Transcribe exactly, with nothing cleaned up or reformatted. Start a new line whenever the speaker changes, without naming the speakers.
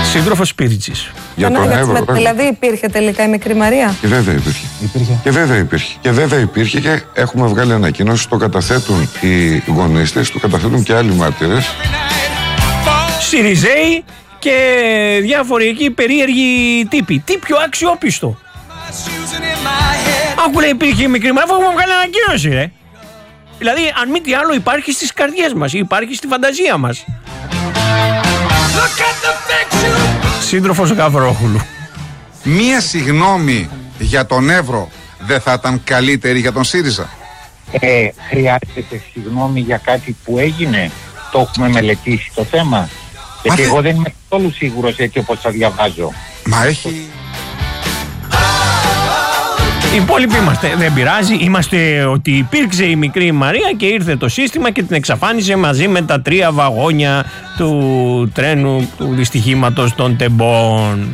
Σύντροφος Σπίριτσης.
Για τον Εύρο. Δηλαδή υπήρχε τελικά η μικρή Μαρία.
Και βέβαια υπήρχε.
Υπήρχε.
Και βέβαια υπήρχε. Και βέβαια υπήρχε και έχουμε βγάλει ανακοίνωση. Το καταθέτουν οι γονείς της, το καταθέτουν και άλλοι μάρτυρες.
Σιριζέοι και διάφοροι εκεί περίεργοι τύποι. Τι πιο αξιόπιστο. Άκου λέει υπήρχε η μικρή Μαρία, αφού έχουμε βγάλει ανακοίνωση, ρε. Δηλαδή, αν μη τι άλλο, υπάρχει στις καρδιές μας, υπάρχει στη φαντασία μας. Σύντροφος Γαβρόχουλου.
Μία συγγνώμη για τον Εύρο δεν θα ήταν καλύτερη για τον ΣΥΡΙΖΑ?
Ε, χρειάζεται συγγνώμη για κάτι που έγινε? Το έχουμε μελετήσει το θέμα? Γιατί εγώ δεν είμαι καθόλου σίγουρος έτσι όπως θα διαβάζω.
Μα έχει...
Οι υπόλοιποι είμαστε, δεν πειράζει, είμαστε ότι υπήρξε η μικρή Μαρία και ήρθε το σύστημα και την εξαφάνισε μαζί με τα τρία βαγόνια του τρένου του δυστυχήματος των τεμπών.